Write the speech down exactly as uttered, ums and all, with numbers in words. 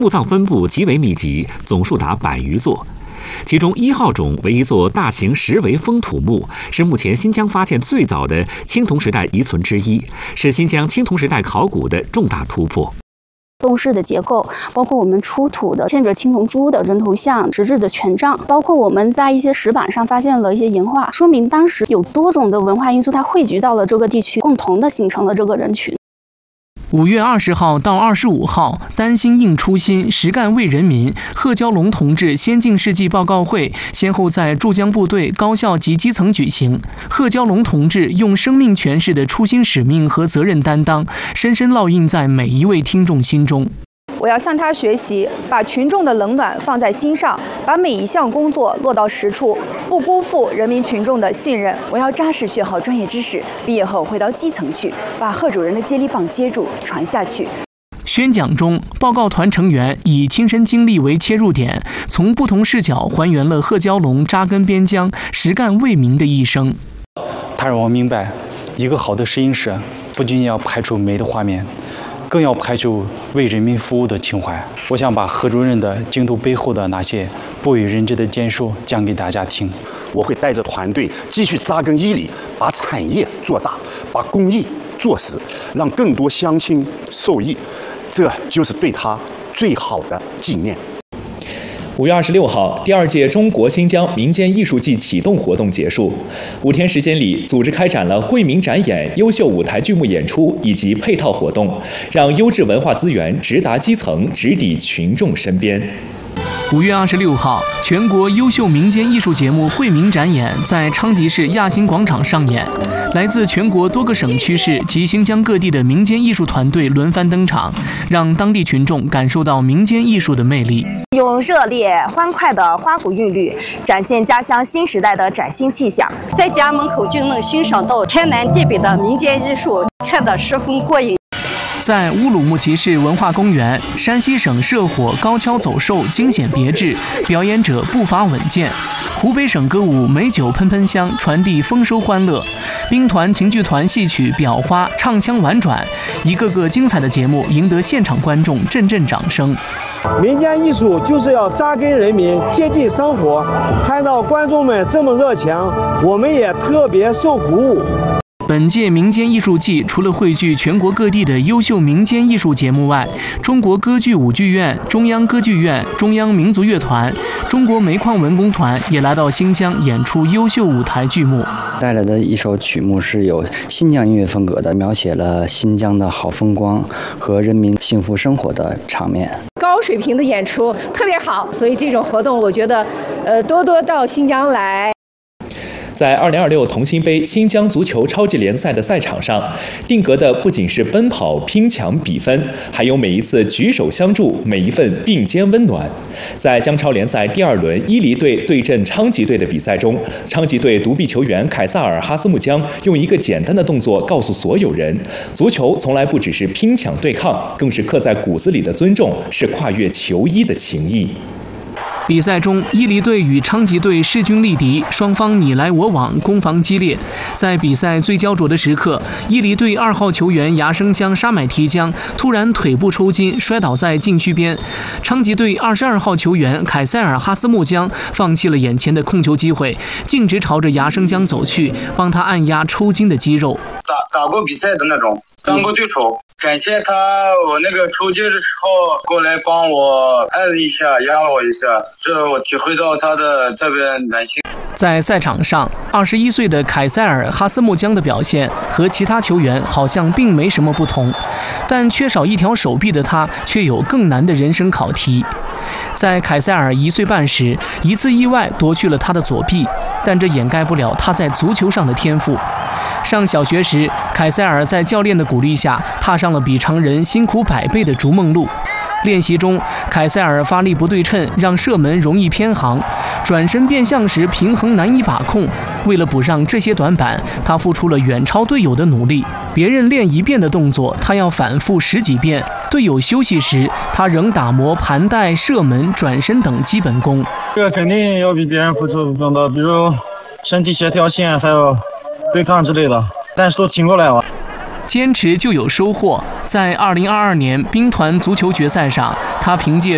墓葬分布极为密集，总数达百余座。其中一号冢为一座大型石围封土墓，是目前新疆发现最早的青铜时代遗存之一，是新疆青铜时代考古的重大突破。 洞室的结构，包括我们出土的嵌着青铜珠的人头像、石质的权杖，包括我们在一些石板上发现了一些岩画，说明当时有多种的文化因素，它汇聚到了这个地区，共同的形成了这个人群。 五月二十号到二十五号，丹心应初心，实干为人民贺娇龙同志先进事迹报告会先后在驻疆部队、高校及基层举行。贺娇龙同志用生命诠释的初心使命和责任担当，深深烙印在每一位听众心中。 我要向他学习，把群众的冷暖放在心上，把每一项工作落到实处，不辜负人民群众的信任。我要扎实学好专业知识，毕业后回到基层去，把贺主任的接力棒接住，传下去。 宣讲中，报告团成员以亲身经历为切入点，从不同视角还原了贺娇龙扎根边疆、实干为民的一生。 他让我明白，一个好的摄影师不仅要拍出美的画面，更要拍出为人民服务的情怀。我想把贺主任的镜头背后的那些不为人知的坚守讲给大家听。 我会带着团队继续扎根伊犁，把产业做大，把公益做实，让更多乡亲受益。这就是对他最好的纪念。 五月二十六号，第二届中国新疆民间艺术季启动活动结束。五天时间里，组织开展了惠民展演、优秀舞台剧目演出以及配套活动，让优质文化资源直达基层，直抵群众身边。 五月二十六号，全国优秀民间艺术节目惠民展演在昌吉市亚新广场上演，来自全国多个省区市及新疆各地的民间艺术团队轮番登场，让当地群众感受到民间艺术的魅力。 用热烈欢快的花鼓韵律，展现家乡新时代的崭新气象， 在家门口就能欣赏到天南地北的民间艺术，看得十分过瘾。 在乌鲁木齐市文化公园，山西省社火高跷走兽惊险别致，表演者步伐稳健；湖北省歌舞美酒喷喷香，传递丰收欢乐；兵团琴剧团戏曲裱花唱腔婉转，一个个精彩的节目赢得现场观众阵阵掌声。 民间艺术就是要扎根人民，贴近生活。看到观众们这么热情，我们也特别受鼓舞。 本届民间艺术季除了汇聚全国各地的优秀民间艺术节目外，中国歌剧舞剧院、中央歌剧院、中央民族乐团、中国煤矿文工团也来到新疆演出优秀舞台剧目。 带来的一首曲目是有新疆音乐风格的，描写了新疆的好风光和人民幸福生活的场面。 高水平的演出特别好，所以这种活动我觉得，呃，多多到新疆来。 在二零二六同心杯新疆足球超级联赛的赛场上，定格的不仅是奔跑、拼抢、比分，还有每一次举手相助，每一份并肩温暖。在疆超联赛第二轮伊犁队对阵昌吉队的比赛中，昌吉队独臂球员凯撒尔·哈斯木江用一个简单的动作告诉所有人：足球从来不只是拼抢对抗，更是刻在骨子里的尊重，是跨越球衣的情谊。 比赛中，伊犁队与昌吉队势均力敌，双方你来我往，攻防激烈。在比赛最焦灼的时刻，伊犁队二号球员牙生江沙买提江突然腿部抽筋，摔倒在禁区边。昌吉队二十二号球员凯塞尔哈斯木江放弃了眼前的控球机会，径直朝着牙生江走去，帮他按压抽筋的肌肉。 打打过比赛的那种，当过对手。感谢他，我那个抽筋的时候过来帮我按了一下，压了我一下，这我体会到他的这边暖心。 在赛场上，二十一岁的凯塞尔·哈斯木江的表现和其他球员好像并没什么不同，但缺少一条手臂的他却有更难的人生考题。在凯塞尔一岁半时，一次意外夺去了他的左臂，但这掩盖不了他在足球上的天赋。上小学时，凯塞尔在教练的鼓励下，踏上了比常人辛苦百倍的逐梦路。练习中，凯塞尔发力不对称，让射门容易偏航；转身变向时，平衡难以把控。为了补上这些短板，他付出了远超队友的努力。别人练一遍的动作，他要反复十几遍；队友休息时，他仍打磨盘带、射门、转身等基本功。 这个肯定要比别人付出的更多，比如身体协调性，还有对抗之类的，但是都挺过来了。 坚持就有收获。在二零二二年兵团足球决赛上，他凭借